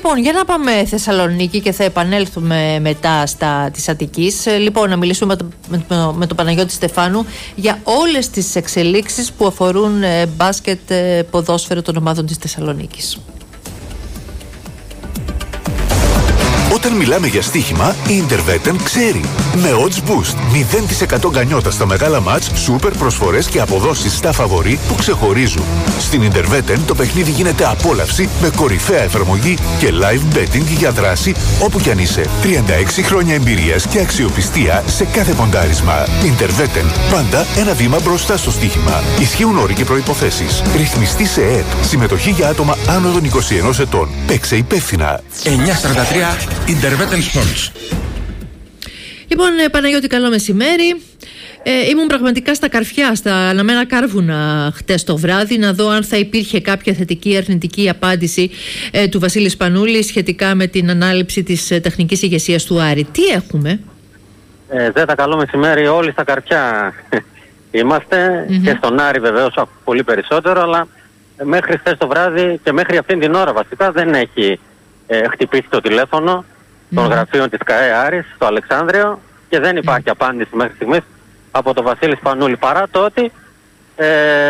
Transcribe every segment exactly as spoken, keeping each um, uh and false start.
Λοιπόν, για να πάμε Θεσσαλονίκη και θα επανέλθουμε μετά στα της Αττικής. Λοιπόν, να μιλήσουμε με το, με το Παναγιώτη Στεφάνου για όλες τις εξελίξεις που αφορούν ε, μπάσκετ, ε, ποδόσφαιρο των ομάδων της Θεσσαλονίκης. Όταν μιλάμε για στοίχημα, η Interveten ξέρει. Με odds boost, μηδέν τοις εκατό γκανιότα στα μεγάλα μάτς, σούπερ προσφορές και αποδόσεις στα φαβορί που ξεχωρίζουν. Στην Interveten το παιχνίδι γίνεται απόλαυση με κορυφαία εφαρμογή και live betting για δράση όπου κι αν είσαι. τριάντα έξι χρόνια εμπειρίας και αξιοπιστία σε κάθε ποντάρισμα. Interveten, πάντα ένα βήμα μπροστά στο στοίχημα. Ισχύουν όροι και προϋποθέσεις. Ρυθμιστή σε ΕΕΠ. Συμμετοχή για άτομα άνω των είκοσι ενός ετών. Παίξε υπεύθυνα. εννιά σαράντα τρία Interveten Sports. Λοιπόν, Παναγιώτη, καλό μεσημέρι. Ε, ήμουν πραγματικά στα καρφιά, στα αναμένα κάρβουνα χτες το βράδυ, να δω αν θα υπήρχε κάποια θετική ή αρνητική απάντηση ε, του Βασίλη Σπανούλη σχετικά με την ανάληψη της ε, τεχνικής ηγεσίας του Άρη. Τι έχουμε? Ε, Ζέτα, καλό μεσημέρι. Όλοι στα καρφιά είμαστε, mm-hmm. και στον Άρη βεβαίως πολύ περισσότερο, αλλά μέχρι χθες το βράδυ και μέχρι αυτήν την ώρα βασικά δεν έχει ε, χτυπήσει το τηλέφωνο mm-hmm. των γραφείων της ΚΑΕ Άρης στο Αλεξάνδριο και δεν υπάρχει mm-hmm. απάντηση μέχρι στιγμής από τον Βασίλη Σπανούλη, παρά το ότι ε,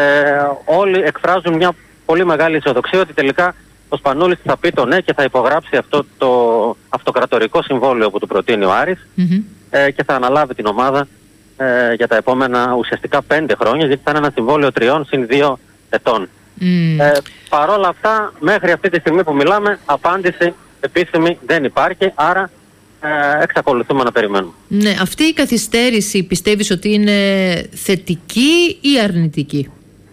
όλοι εκφράζουν μια πολύ μεγάλη αισιοδοξία ότι τελικά ο Σπανούλης θα πει το ναι και θα υπογράψει αυτό το αυτοκρατορικό συμβόλαιο που του προτείνει ο Άρης mm-hmm. ε, και θα αναλάβει την ομάδα ε, για τα επόμενα ουσιαστικά πέντε χρόνια, γιατί θα είναι ένα συμβόλαιο τριών συν δύο ετών. Mm. Ε, παρόλα αυτά, μέχρι αυτή τη στιγμή που μιλάμε, απάντηση επίσημη δεν υπάρχει, άρα ε, εξακολουθούμε να περιμένουμε. Ναι, αυτή η καθυστέρηση πιστεύεις ότι είναι θετική ή αρνητική?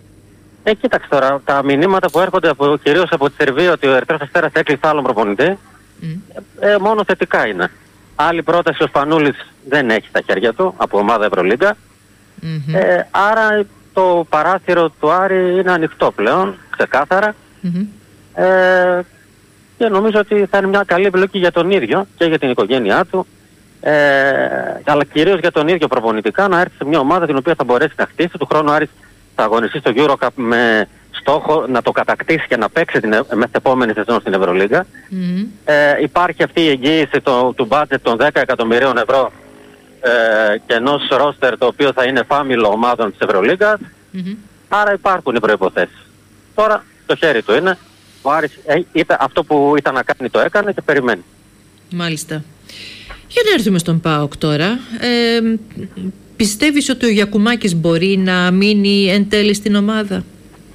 Ε, κοίταξε τώρα, τα μηνύματα που έρχονται από, κυρίως από τη Σερβία ότι ο Ερυθρός Αστέρας έκλεισε άλλον προπονητή, mm. ε, μόνο θετικά είναι. Άλλη πρόταση ο Σπανούλης δεν έχει στα χέρια του από ομάδα Ευρωλίγκα, mm-hmm. ε, άρα το παράθυρο του Άρη είναι ανοιχτό πλέον, ξεκάθαρα. Mm-hmm. Ε, και νομίζω ότι θα είναι μια καλή επιλογή για τον ίδιο και για την οικογένειά του, ε, αλλά κυρίως για τον ίδιο προπονητικά, να έρθει σε μια ομάδα την οποία θα μπορέσει να χτίσει. Του χρόνου Άρης θα αγωνιστεί στο EuroCup με στόχο να το κατακτήσει και να παίξει την μεθεπόμενη σεζόν στην Ευρωλίγκα. Mm-hmm. Ε, υπάρχει αυτή η εγγύηση το, του budget των δέκα εκατομμυρίων ευρώ ε, και ενός ρόστερ το οποίο θα είναι φάμιλο ομάδων της Ευρωλίγκας. Mm-hmm. Άρα υπάρχουν οι προϋποθέσεις. Τώρα το χέρι του είναι. Ο Άρης ε, ήταν, αυτό που ήταν να κάνει το έκανε και περιμένει. Μάλιστα. Για να έρθουμε στον ΠΑΟΚ τώρα. Ε, πιστεύεις ότι ο Γιακουμάκης μπορεί να μείνει εν τέλει στην ομάδα?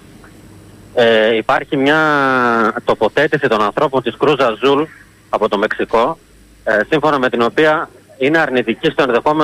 Ε, υπάρχει μια τοποθέτηση των ανθρώπων της Κρούζ Αζούλ από το Μεξικό, ε, σύμφωνα με την οποία είναι αρνητική στο ενδεχόμενο